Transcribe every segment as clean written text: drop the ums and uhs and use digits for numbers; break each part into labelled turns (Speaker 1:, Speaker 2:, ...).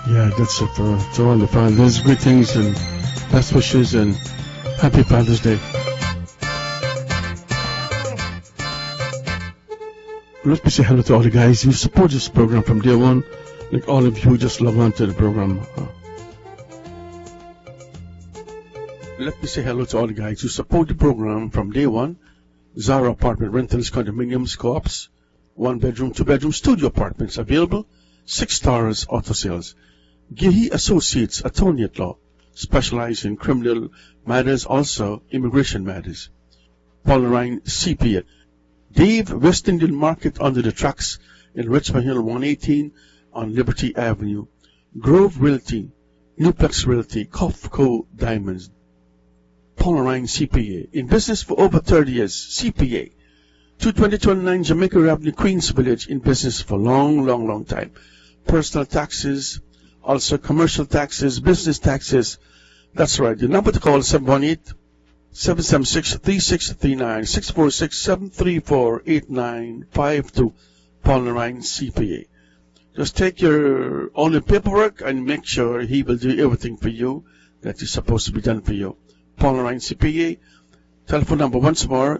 Speaker 1: Yeah, that's it for all the fathers. Greetings and best wishes and happy Father's Day. Let me say hello to all the guys who support this program from day one, like all of you who just log on to the program. Let me say hello to all the guys who support the program from day one. Zara Apartment Rentals, Condominiums, Co-ops, 1-bedroom, 2-bedroom, studio apartments available, 6 stars auto sales. Gihi Associates, attorney at law, specialize in criminal matters, also immigration matters. Paul Ryan CPA. Dave West Indian Market under the tracks in Richmond Hill 118 on Liberty Avenue. Grove Realty, Newplex Realty, Kofco Diamonds. Paul Ryan CPA. In business for over 30 years. CPA. 22029 Jamaica Avenue, Queens Village. In business for long time. Personal taxes, also commercial taxes, business taxes. That's right. The number to call is 718-776-3639, 646-734-8952. Paul Ryan CPA. Just take all your paperwork and make sure he will do everything for you that is supposed to be done for you. Paul Ryan CPA. Telephone number once more,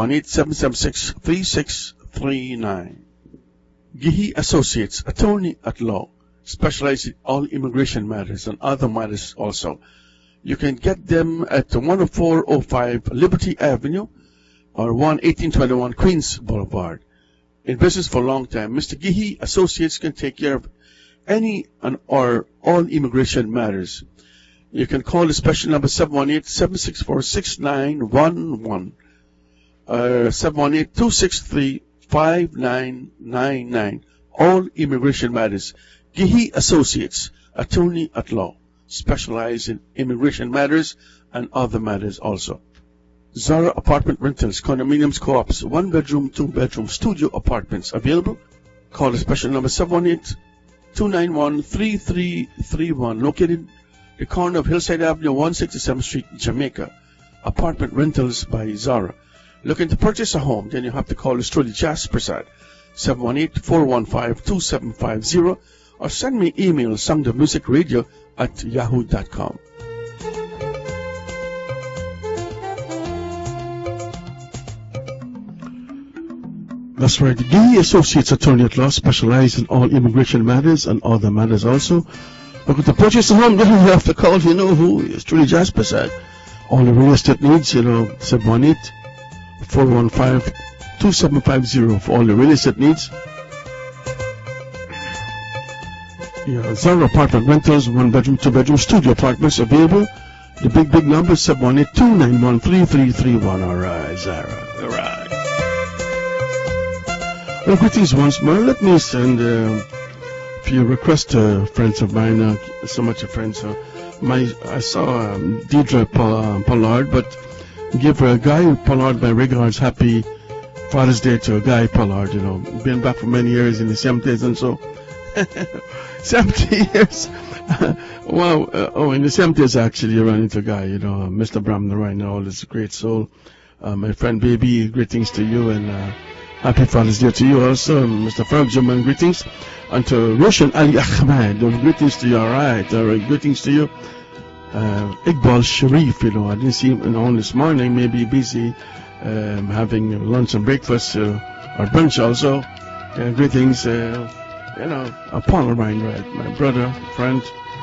Speaker 1: 718-776-3639. Gihi Associates, attorney at law, specialize in all immigration matters and other matters also. You can get them at 10405 Liberty Avenue or 1821 Queens Boulevard. In business for a long time, Mr. Gihi Associates can take care of any or all immigration matters. You can call the special number 718-764-6911 or 718-263-5999. All immigration matters. Gihi Associates, attorney at law, specialize in immigration matters and other matters also. Zara Apartment Rentals, Condominiums, Co-ops, 1-bedroom, 2-bedroom, studio apartments available. Call the special number 718-291-3331, located the corner of Hillside Avenue, 167th Street, Jamaica. Apartment Rentals by Zara. Looking to purchase a home, then you have to call the Trudy Jas Prasad, 718-415-2750, or send me email songthemusicradio@yahoo.com. That's right. The Gihi Associates attorney at law specialize in all immigration matters and other matters also. Looking to purchase a home, then you have to call, you know who, it's Trudy Jas Prasad. All the real estate needs, 718-415-2750 for all the real estate needs. Yeah, Zara Apartment Rentals, 1-bedroom, 2-bedroom, studio apartments available. The big number is 718-291-3331. Alright, Zara. Alright. Well, greetings once more. Let me send a few requests to friends of mine, so much of friends. I saw Deidre Pollard, but give Guy Pollard my regards. Happy Father's Day to Guy Pollard, been back for many years in the 70s and so. 70 years. Wow. In the 70s actually, you run into Guy, Mr. Bram Narayan, all this great soul. My friend Baby, greetings to you and happy Father's Day to you also. Mr. Farag Jaman, greetings. And to Roshan Ali Ahmed, greetings to you. Alright, greetings to you. Iqbal Sharif, I didn't see him on this morning, maybe busy having lunch and breakfast or brunch also. Greetings, Paul Ryan, right, my brother, friend.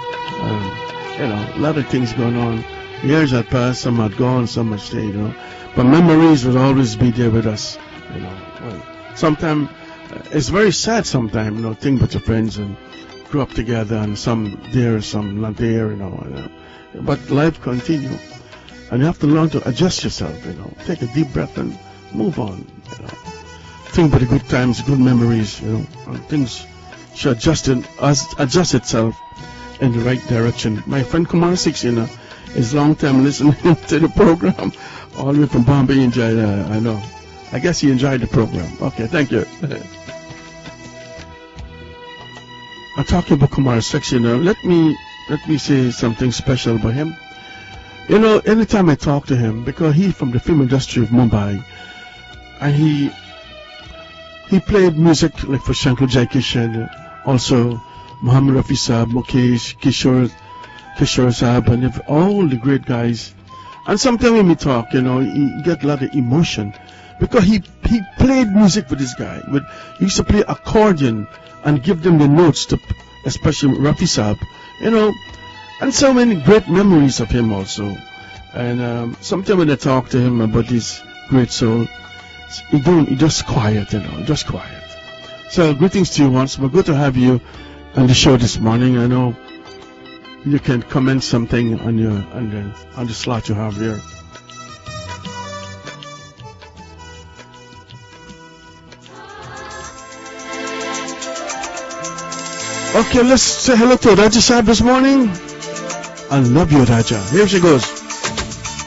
Speaker 1: A lot of things going on. Years had passed, some had gone, some had stayed, But memories will always be there with us, Sometimes it's very sad sometimes, think about your friends and grew up together and some there, some not there, But life continues. And you have to learn to adjust yourself, Take a deep breath and move on, Think about the good times, good memories, and things should adjust itself in the right direction. My friend Kumar Six, is long time listening to the program, all the way from Bombay. Enjoyed I know. I guess he enjoyed the program. Okay, thank you. I'm talking about Kumar Six, let me say something special about him. Anytime I talk to him, because he's from the film industry of Mumbai, and he played music like for Shankar Jaikishan, also Muhammad Rafi Saab, Mukesh, Kishore Saab, and all the great guys. And sometimes when we talk, he get a lot of emotion because he played music with this guy. He used to play accordion and give them the notes to, especially Rafi Saab, and so many great memories of him also. And sometimes when I talk to him about his great soul, he just quiet, just quiet. So greetings to you once more. Good to have you on the show this morning. I know you can comment something on the slot you have there. Okay, let's say hello to Raja Saab this morning. I love you, Raja. Here she goes.